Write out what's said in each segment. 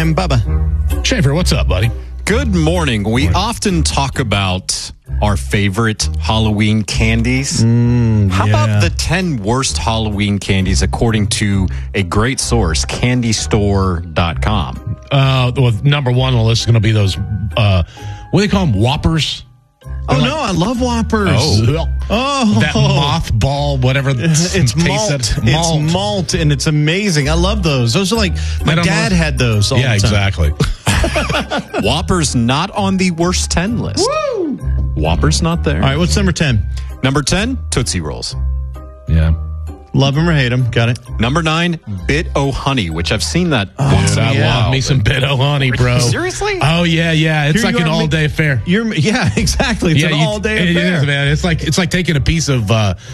and Bubba. Schaefer, what's up, buddy? Good morning. We often talk about our favorite Halloween candies. How about the 10 worst Halloween candies according to a great source, candystore.com? Well, number one on the list is going to be those, what do they call them, Whoppers? Oh, no, I love Whoppers. Oh. That mothball, whatever. It's malt. It's malt, and it's amazing. I love those. Those are like, my dad had those all the time. Exactly. Whoppers not on the worst 10 list. Woo! Whoppers not there. All right, what's number 10? Number 10, Tootsie Rolls. Yeah. Love them or hate them. Got it. Number 9, Bit-O-Honey, which I've seen that Dude, once in a I while. love me some Bit-O-Honey, bro. Seriously? Oh, yeah. It's like an all-day affair. Yeah, exactly. It's an all-day affair. It is, man. It's like taking a piece of,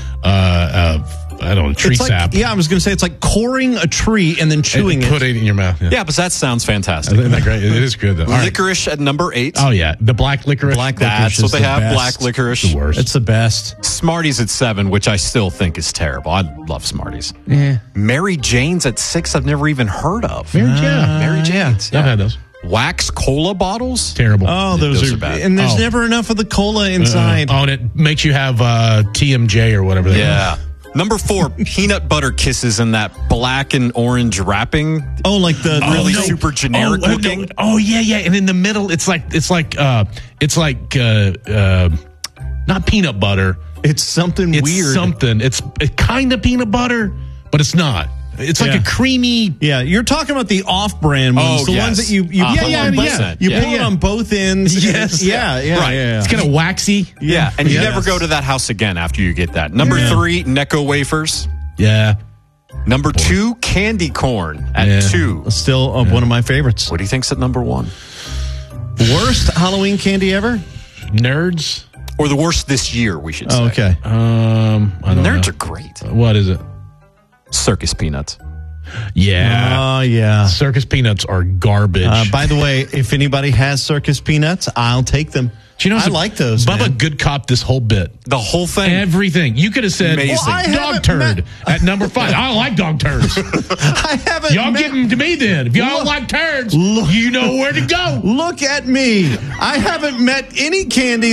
I don't know, tree sap. Yeah, I was going to say it's like coring a tree and then chewing it. Put it in your mouth. Yeah, but that sounds fantastic. Isn't that great? It is good, though. Licorice at number 8. Oh, yeah. The black licorice. That's what they have, best. black licorice. The worst. It's the best. Smarties at 7, which I still think is terrible. I love Smarties. Yeah. Mary Jane's at 6, I've never even heard of. Mary Jane's. I've had those. Wax cola bottles? Terrible. Oh, those are bad. And there's never enough of the cola inside. And it makes you have TMJ or whatever they are. Number 4, peanut butter kisses in that black and orange wrapping. Oh, like the really super generic looking. Oh, yeah. And in the middle, it's like not peanut butter. It's something It's weird. something. It's kind of peanut butter, but it's not. It's like a creamy. Yeah, you're talking about the off-brand ones, the ones that you put on both. You put it on both ends. Yes. Yeah. It's kind of waxy. Yeah, and you never go to that house again after you get that. Number 3, Necco wafers. Yeah. Number 2, candy corn at 2. Still one of my favorites. What do you think's at number 1? Worst Halloween candy ever? Nerds. Or the worst this year, we should say. Oh, okay. I don't Nerds know. are great. What is it? Circus peanuts. Yeah. Oh, yeah. Circus peanuts are garbage. By the way, if anybody has circus peanuts, I'll take them. Do you know, I like those, Bubba man. good cop this whole bit. The whole thing. Everything. You could have said, Amazing. dog turd at number 5. I don't like dog turds. I haven't. Y'all get them to me then. If y'all don't like turds, you know where to go. Look at me. I haven't met any candy